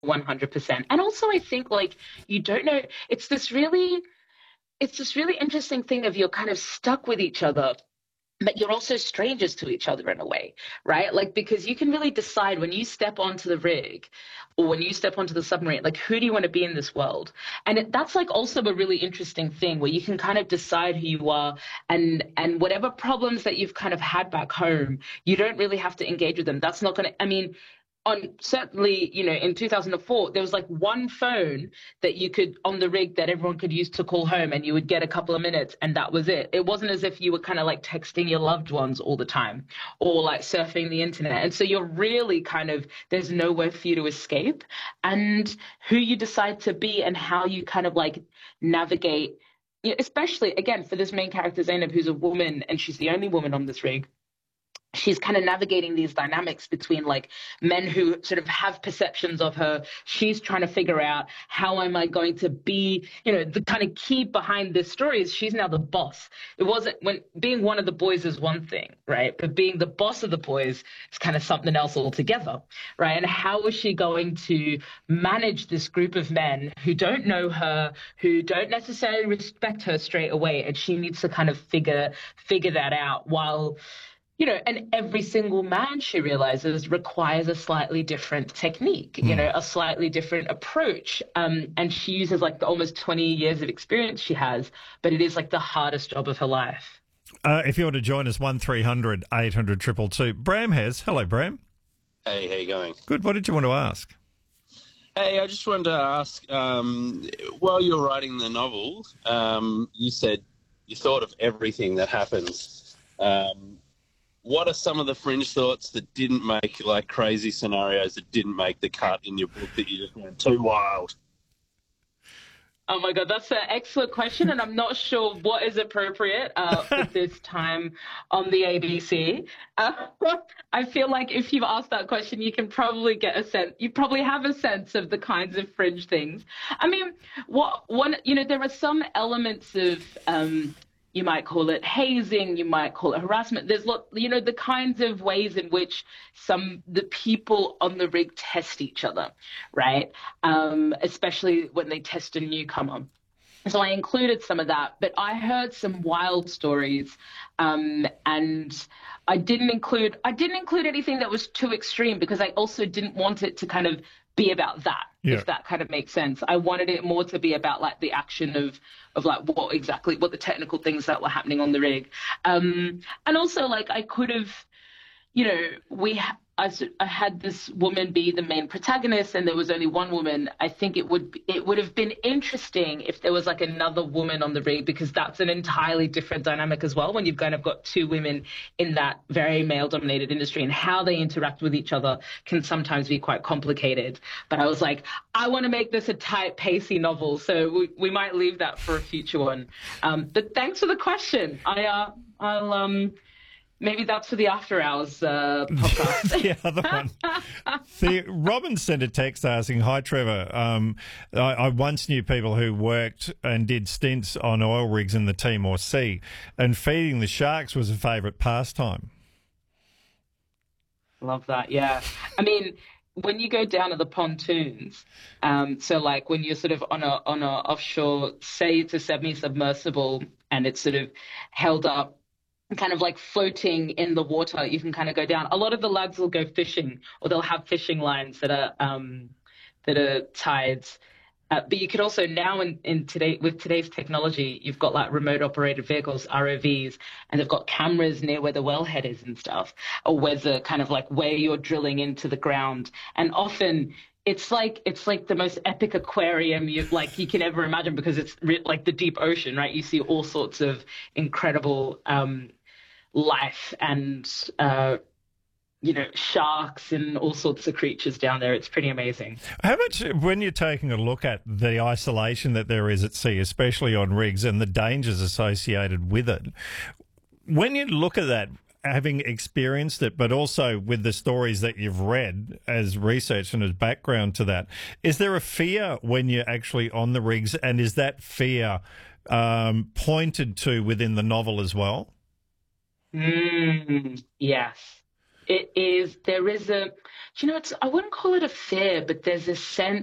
100%. And also, I think like you don't know, it's this really, it's this really interesting thing of you're kind of stuck with each other, but you're also strangers to each other in a way, right? Like, because you can really decide when you step onto the rig or when you step onto the submarine, like, who do you want to be in this world? And that's like also a really interesting thing where you can kind of decide who you are and whatever problems that you've kind of had back home, you don't really have to engage with them. That's not going to, I mean, on certainly, in 2004, there was like one phone that you could on the rig that everyone could use to call home, and you would get a couple of minutes, and that was it. It wasn't as if you were kind of like texting your loved ones all the time or like surfing the internet. And so you're really kind of, there's nowhere for you to escape. And who you decide to be and how you kind of like navigate, especially again for this main character, Zainab, who's a woman and she's the only woman on this rig. She's kind of navigating these dynamics between like men who sort of have perceptions of her. She's trying to figure out, how am I going to be, the kind of key behind this story is she's now the boss. It wasn't, when being one of the boys is one thing, right? But being the boss of the boys is kind of something else altogether, right? And how is she going to manage this group of men who don't know her, who don't necessarily respect her straight away? And she needs to kind of figure that out while, and every single man, she realizes, requires a slightly different technique, a slightly different approach. And she uses like the almost 20 years of experience she has, but it is like the hardest job of her life. If you want to join us, 1300 800 222. Bram has. Hello, Bram. Hey, how you going? Good. What did you want to ask? Hey, I just wanted to ask, while you're writing the novel, you said you thought of everything that happens. What are some of the fringe thoughts that didn't make, like crazy scenarios that didn't make the cut in your book that you just went too wild? Oh my God, that's an excellent question, and I'm not sure what is appropriate for this time on the ABC. I feel like if you've asked that question, you can probably get a sense. You probably have a sense of the kinds of fringe things. I mean, there are some elements of. You might call it hazing, you might call it harassment. There's the kinds of ways in which the people on the rig test each other, right? Especially when they test a newcomer. So I included some of that, but I heard some wild stories, and I didn't include anything that was too extreme because I also didn't want it to kind of be about that, if that kind of makes sense. I wanted it more to be about like the action of like what the technical things that were happening on the rig. And also like I could have, I had this woman be the main protagonist and there was only one woman. I think it would have been interesting if there was like another woman on the rig, because that's an entirely different dynamic as well when you've kind of got two women in that very male dominated industry, and how they interact with each other can sometimes be quite complicated. But I was like, I want to make this a tight, pacey novel, so we might leave that for a future one. But thanks for the question. I'll maybe that's for the After Hours podcast. The other one. Robin sent a text asking, "Hi, Trevor. I once knew people who worked and did stints on oil rigs in the Timor Sea, and feeding the sharks was a favourite pastime." Love that. Yeah. I mean, when you go down to the pontoons, so like when you're sort of on a offshore, say it's a semi-submersible and it's sort of held up, kind of like floating in the water, you can kind of go down. A lot of the lads will go fishing, or they'll have fishing lines that are tides. But you could also now with today's technology, you've got like remote operated vehicles, ROVs, and they've got cameras near where the wellhead is and stuff, or where the kind of like where you're drilling into the ground. And often it's like the most epic aquarium you can ever imagine, because it's like the deep ocean, right? You see all sorts of incredible life and sharks and all sorts of creatures down there. It's pretty amazing. How much, when you're taking a look at the isolation that there is at sea, especially on rigs, and the dangers associated with it, when you look at that, having experienced it, but also with the stories that you've read as research and as background to that, is there a fear when you're actually on the rigs, and is that fear pointed to within the novel as well? Yes, it is, there is a, you know, it's, I wouldn't call it a fear, but there's a sense